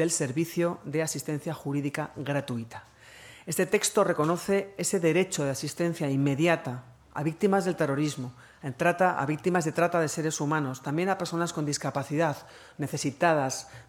del servicio de asistencia jurídica gratuita. Este texto reconoce ese derecho de asistencia inmediata a víctimas del terrorismo, a víctimas de trata de seres humanos, también a personas con discapacidad necesitadas